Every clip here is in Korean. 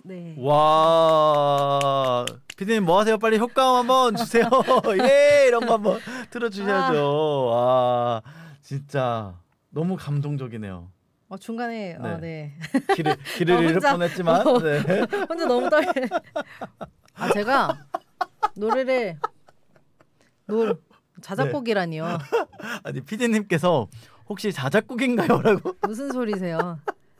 네. 와, 피디님 뭐 하세요? 빨리 효과음 한번 주세요. 예, 이런 거 한번 틀어주셔야죠. 와, 진짜 너무 감동적이네요. 중간에 네, 네. 길을 잃을 혼자 뻔했지만, 네. 혼자 너무 떨려. 제가 노래를 네. 자작곡이라니요. 아니 피디님께서 혹시 자작곡인가요?라고? 무슨 소리세요?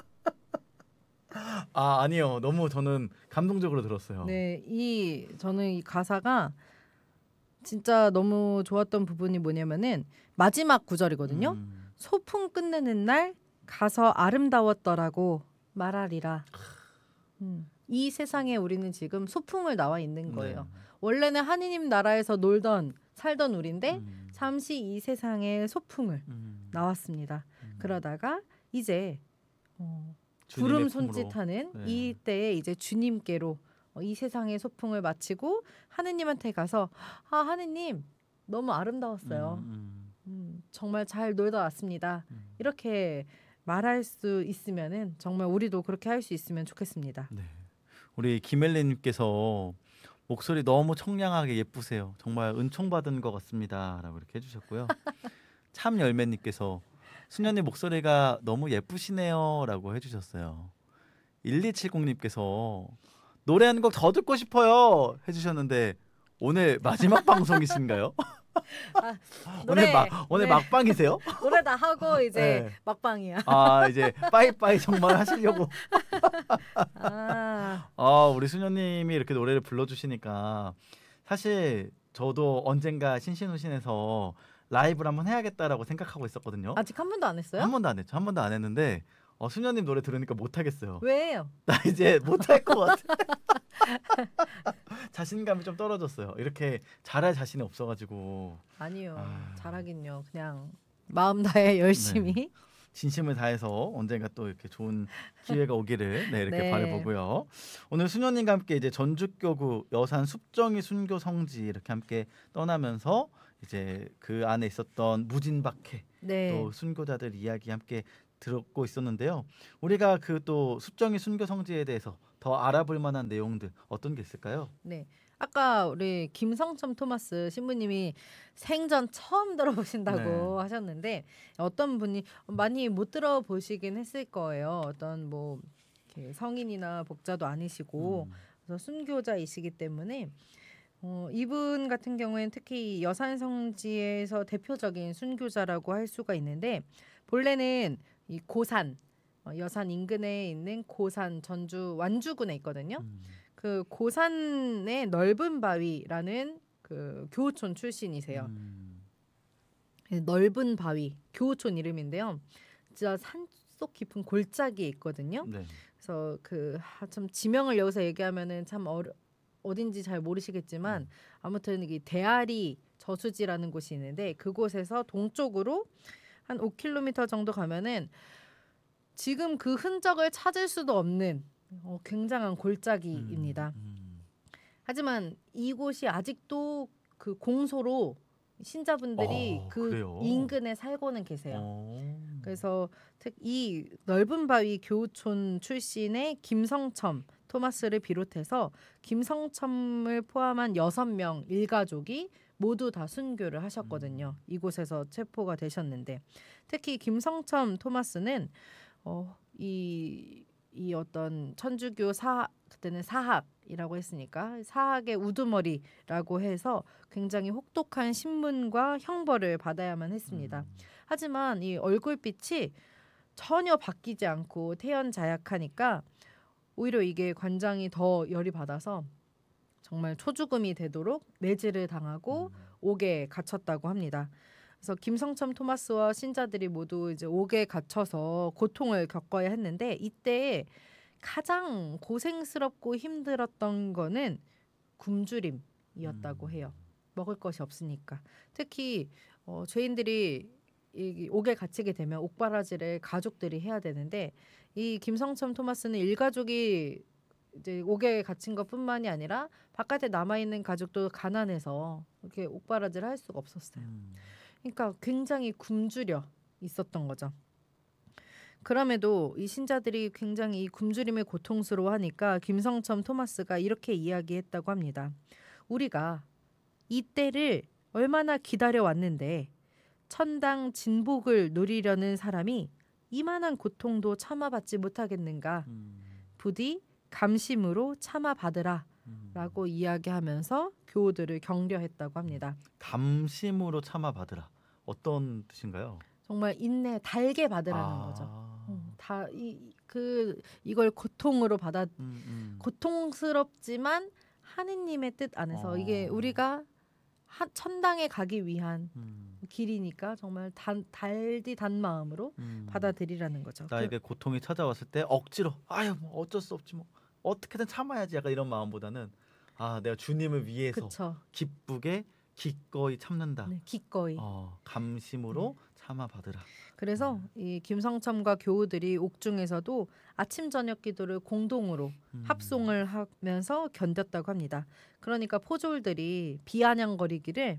아, 아니요. 너무 저는 감동적으로 들었어요. 네, 저는 이 가사가 진짜 너무 좋았던 부분이 뭐냐면은 마지막 구절이거든요. 소풍 끝내는 날 가서 아름다웠더라고 말하리라. 이 세상에 우리는 지금 소풍을 나와 있는 거예요. 네. 원래는 하느님 나라에서 놀던 살던 우리인데 잠시 이 세상에 소풍을 나왔습니다. 그러다가 이제 구름 주님의 품으로. 손짓하는 네. 이때에 이제 주님께로 이 세상의 소풍을 마치고 하느님한테 가서 하느님 너무 아름다웠어요. 정말 잘 놀다 왔습니다. 이렇게 말할 수 있으면은 정말 우리도 그렇게 할 수 있으면 좋겠습니다. 네. 우리 김엘리님께서 목소리 너무 청량하게 예쁘세요. 정말 은총 받은 것 같습니다.라고 이렇게 해주셨고요. 참 열매님께서 수녀님 목소리가 너무 예쁘시네요.라고 해주셨어요. 1270님께서 노래 한 곡 더 듣고 싶어요 해주셨는데 오늘 마지막 방송이신가요? 오늘 네. 막방이세요? 노래 다 하고 이제 네. 막방이야. 이제 빠이빠이 정말 하시려고. 아, 우리 수녀님이 이렇게 노래를 불러주시니까 사실 저도 언젠가 신신우신에서 라이브를 한번 해야겠다라고 생각하고 있었거든요. 아직 한 번도 안 했어요? 한 번도 안 했죠. 한 번도 안 했는데 수녀님 노래 들으니까 못 하겠어요. 왜요? 나 이제 못 할 것 같아. 자신감이 좀 떨어졌어요. 이렇게 잘할 자신이 없어가지고. 아니요. 잘하긴요. 그냥 마음 다해 열심히. 네. 진심을 다해서 언젠가 또 이렇게 좋은 기회가 오기를 이렇게 네. 바라보고요. 오늘 수녀님과 함께 이제 전주교구 여산 숲정이 순교 성지 이렇게 함께 떠나면서 이제 그 안에 있었던 무진박해 네. 또 순교자들 이야기 함께 들었고 있었는데요. 우리가 그 또 숲정이 순교 성지에 대해서 더 알아볼 만한 내용들 어떤 게 있을까요? 네. 아까 우리 김성첨 토마스 신부님이 생전 처음 들어보신다고 하셨는데 어떤 분이 많이 못 들어보시긴 했을 거예요. 어떤 뭐 이렇게 성인이나 복자도 아니시고 그래서 순교자이시기 때문에 이분 같은 경우에는 특히 여산 성지에서 대표적인 순교자라고 할 수가 있는데 본래는 이 고산 여산 인근에 있는 고산 전주 완주군에 있거든요. 그 고산의 넓은 바위라는 그 교우촌 출신이세요. 넓은 바위 교우촌 이름인데요. 진짜 산속 깊은 골짜기에 있거든요. 네. 그래서 참 지명을 여기서 얘기하면은 참 어딘지 잘 모르시겠지만 아무튼 이 대아리 저수지라는 곳이 있는데 그곳에서 동쪽으로 한 5km 정도 가면은 지금 그 흔적을 찾을 수도 없는 굉장한 골짜기입니다. 하지만 이곳이 아직도 그 공소로 신자분들이 그 그래요? 인근에 살고는 계세요. 그래서 이 넓은 바위 교우촌 출신의 김성첨 토마스를 비롯해서 김성첨을 포함한 6명 일가족이 모두 다 순교를 하셨거든요. 이곳에서 체포가 되셨는데 특히 김성첨 토마스는 이 어떤 천주교 그때는 사학이라고 했으니까 사학의 우두머리라고 해서 굉장히 혹독한 신문과 형벌을 받아야만 했습니다. 하지만 이 얼굴빛이 전혀 바뀌지 않고 태연자약하니까 오히려 이게 관장이 더 열이 받아서 정말 초죽음이 되도록 내지를 당하고 옥에 갇혔다고 합니다. 그래서 김성첨 토마스와 신자들이 모두 이제 옥에 갇혀서 고통을 겪어야 했는데 이때 가장 고생스럽고 힘들었던 거는 굶주림이었다고 해요. 먹을 것이 없으니까. 특히 죄인들이 이 옥에 갇히게 되면 옥바라지를 가족들이 해야 되는데 이 김성첨 토마스는 일가족이 이제 옥에 갇힌 것뿐만이 아니라 바깥에 남아 있는 가족도 가난해서 이렇게 옥바라지를 할 수가 없었어요. 그러니까 굉장히 굶주려 있었던 거죠. 그럼에도 이 신자들이 굉장히 이 굶주림에 고통스러워하니까 김성첨 토마스가 이렇게 이야기했다고 합니다. 우리가 이 때를 얼마나 기다려 왔는데 천당 진복을 누리려는 사람이 이만한 고통도 참아받지 못하겠는가? 부디 감심으로 참아받으라 라고 이야기하면서 교우들을 격려했다고 합니다. 감심으로 참아받으라. 어떤 뜻인가요? 정말 인내 달게 받으라는 거죠. 이걸 고통으로 받아 고통스럽지만 하느님의 뜻 안에서 이게 우리가 천당에 가기 위한 길이니까 정말 달디 단 마음으로 받아들이라는 거죠. 나에게 고통이 찾아왔을 때 억지로 아유 뭐 어쩔 수 없지 뭐 어떻게든 참아야지 약간 이런 마음보다는 내가 주님을 위해서 그쵸. 기쁘게 기꺼이 참는다. 네, 기꺼이. 감심으로 참아받으라. 그래서 이 김성첨과 교우들이 옥중에서도 아침 저녁 기도를 공동으로 합송을 하면서 견뎠다고 합니다. 그러니까 포졸들이 비아냥거리기를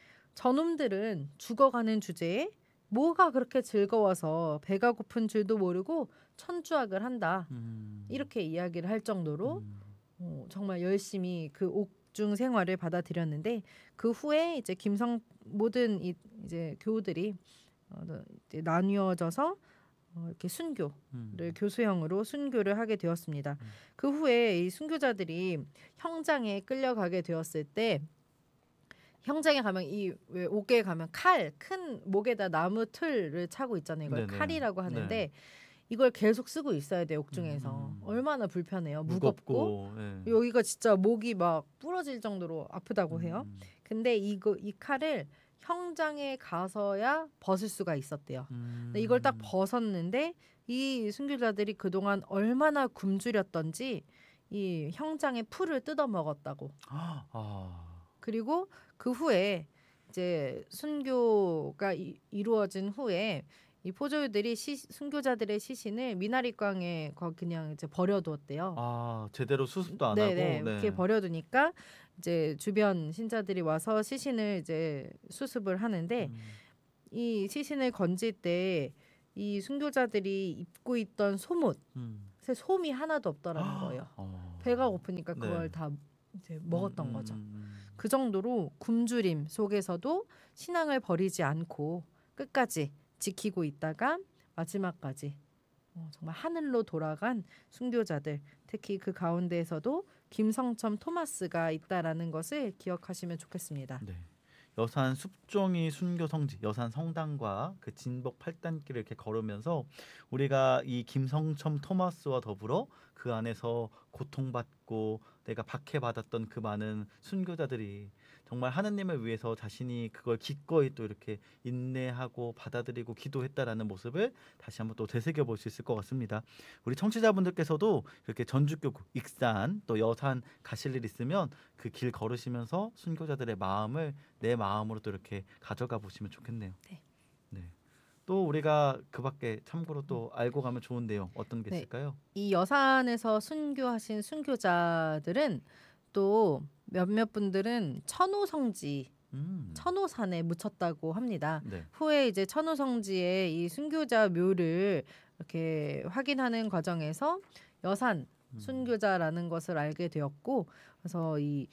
저놈들은 죽어가는 주제에 뭐가 그렇게 즐거워서 배가 고픈 줄도 모르고 천주학을 한다. 이렇게 이야기를 할 정도로 정말 열심히 그 옥중 생활을 받아들였는데 그 후에 이제 모든 이제 교우들이 이제 나뉘어져서 이렇게 순교를 교수형으로 순교를 하게 되었습니다. 그 후에 이 순교자들이 형장에 끌려가게 되었을 때 형장에 가면 왜 옥에 가면 큰 목에다 나무 틀을 차고 있잖아요. 이걸 네네. 칼이라고 하는데 네. 이걸 계속 쓰고 있어야 돼요. 옥중에서. 얼마나 불편해요. 무겁고 네. 여기가 진짜 목이 막 부러질 정도로 아프다고 해요. 근데 이 칼을 형장에 가서야 벗을 수가 있었대요. 근데 이걸 딱 벗었는데 이 순교자들이 그동안 얼마나 굶주렸던지 이 형장의 풀을 뜯어 먹었다고. 그리고 그 후에 이제 순교가 이루어진 후에 이 포졸들이 순교자들의 시신을 미나리광에 그냥 이제 버려두었대요. 제대로 수습도 안 네네, 하고. 네. 이렇게 버려두니까 이제 주변 신자들이 와서 시신을 이제 수습을 하는데 이 시신을 건질 때 이 순교자들이 입고 있던 속옷에 솜이 하나도 없더라는 거예요. 배가 고프니까 그걸 네. 다 이제 먹었던 거죠. 그 정도로 굶주림 속에서도 신앙을 버리지 않고 끝까지 지키고 있다가 마지막까지 정말 하늘로 돌아간 순교자들, 특히 그 가운데에서도 김성첨 토마스가 있다라는 것을 기억하시면 좋겠습니다. 네. 여산 숲종이 순교 성지, 여산 성당과 그 진복 8단길을 이렇게 걸으면서 우리가 이 김성첨 토마스와 더불어 그 안에서 고통받고 내가 박해받았던 그 많은 순교자들이 정말 하느님을 위해서 자신이 그걸 기꺼이 또 이렇게 인내하고 받아들이고 기도했다라는 모습을 다시 한번 또 되새겨 볼 수 있을 것 같습니다. 우리 청취자분들께서도 이렇게 전주교구, 익산, 또 여산 가실 일 있으면 그 길 걸으시면서 순교자들의 마음을 내 마음으로 또 이렇게 가져가 보시면 좋겠네요. 네. 네. 또 우리가 그밖에 참고로 또 알고 가면 좋은 내용 어떤 게 네. 있을까요? 이 여산에서 순교하신 순교자들은 또 몇몇 분들은 천호성지, 천호산에 묻혔다고 합니다. 네. 후에 이제 천호성지에 이 순교자 묘를 이렇게 확인하는 과정에서 여산 순교자라는 것을 알게 되었고, 그래서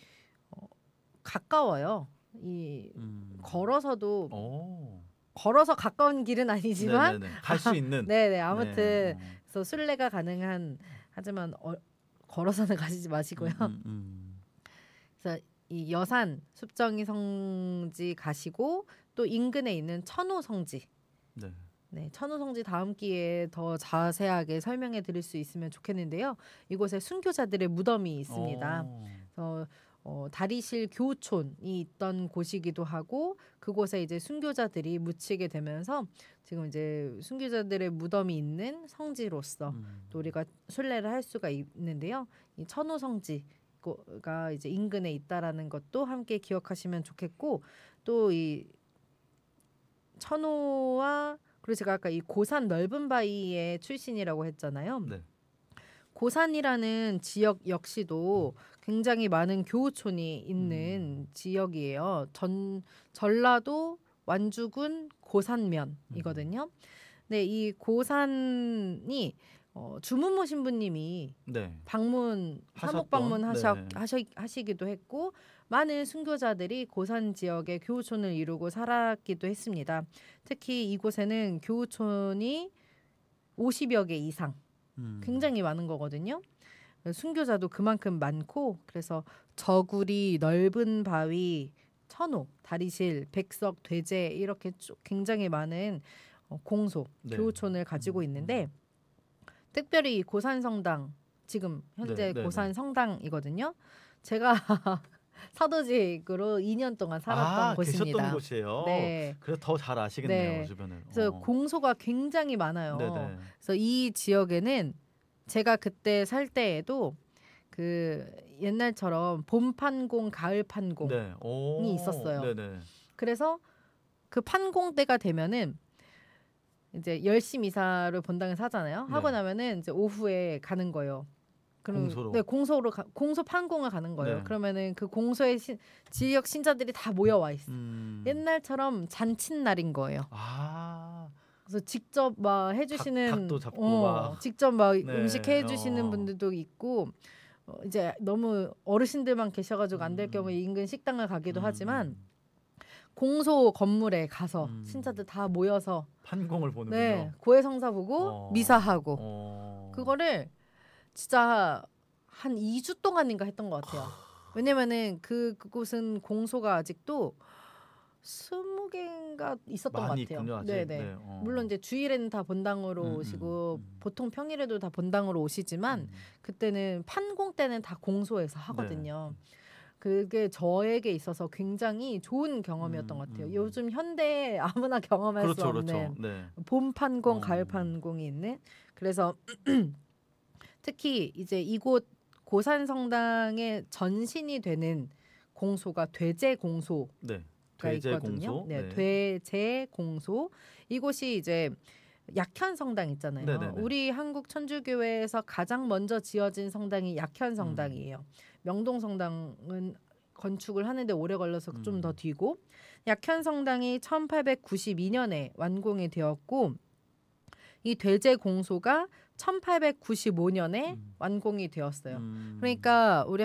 가까워요. 걸어서 가까운 길은 아니지만 갈 수 있는. 네네, 아무튼 네. 그래서 순례가 가능한, 하지만 걸어서는 가시지 마시고요. 그래서 이 여산 숲정이 성지 가시고 또 인근에 있는 천호 성지. 네, 천호 성지 다음 기회에 더 자세하게 설명해 드릴 수 있으면 좋겠는데요. 이곳에 순교자들의 무덤이 있습니다. 그래서 다리실 교촌이 있던 곳이기도 하고 그곳에 이제 순교자들이 묻히게 되면서 지금 이제 순교자들의 무덤이 있는 성지로서 또 우리가 순례를 할 수가 있는데요. 이 천호 성지가 이제 인근에 있다라는 것도 함께 기억하시면 좋겠고, 또 이 천호와 그리고 제가 아까 이 고산 넓은 바위의 출신이라고 했잖아요. 네. 고산이라는 지역 역시도 굉장히 많은 교우촌이 있는 지역이에요. 전라도 완주군 고산면이거든요. 네, 이 고산이 주문모 신부님이 네. 방문 사목 하셨던 하시기도 했고 많은 순교자들이 고산 지역에 교우촌을 이루고 살았기도 했습니다. 특히 이곳에는 교우촌이 50여 개 이상 굉장히 많은 거거든요. 순교자도 그만큼 많고 그래서 저구리, 넓은 바위, 천호, 다리실, 백석, 돼제 이렇게 쭉 굉장히 많은 공소, 네. 교우촌을 가지고 있는데 특별히 이 고산성당 지금 현재 네. 고산성당이거든요. 제가 사도직으로 2년 동안 살았던 곳입니다. 계셨던 곳이에요. 네. 그래서 더 잘 아시겠네요, 네. 주변을. 그래서 공소가 굉장히 많아요. 네네. 그래서 이 지역에는 제가 그때 살 때에도 그 옛날처럼 봄 판공, 가을 판공이 네. 있었어요. 네네. 그래서 그 판공 때가 되면은 이제 10시 미사를 본당에서 하잖아요. 하고 네. 나면은 이제 오후에 가는 거예요. 공소로. 네, 공소 판공을 가는 거예요. 네. 그러면은 그 공소의 지역 신자들이 다 모여와 있어. 옛날처럼 잔칫날인 거예요. 아. 그래서 직접 막 해주시는 닭도 잡고 막. 직접 막 네. 음식 해주시는 분들도 있고 이제 너무 어르신들만 계셔가지고 안 될 경우에 인근 식당을 가기도 하지만 공소 건물에 가서 신자들 다 모여서 판공을 보는군요. 네, 고해성사 보고 미사하고 그거를 진짜 한 2주 동안인가 했던 것 같아요. 왜냐면은 그곳은 공소가 아직도 20개인가 있었던 것 많이 같아요. 있군요, 아직. 네네. 네. 물론 이제 주일에는 다 본당으로 오시고 보통 평일에도 다 본당으로 오시지만 그때는 판공 때는 다 공소에서 하거든요. 그게 저에게 있어서 굉장히 좋은 경험이었던 것 같아요. 요즘 현대에 아무나 경험할 수 없는 그렇죠. 네. 봄 판공, 가을 판공이 있는. 그래서 특히 이제 이곳 고산성당의 전신이 되는 공소가 돼제 공소. 네. 가 있거든요. 공소. 네, 네. 돼제 공소. 이곳이 이제 약현 성당 있잖아요. 네네네. 우리 한국 천주교회에서 가장 먼저 지어진 성당이 약현 성당이에요. 명동 성당은 건축을 하는데 오래 걸려서 좀 더 뒤고 약현 성당이 1892년에 완공이 되었고 이 돼제 공소가 1895년에 완공이 되었어요. 그러니까 우리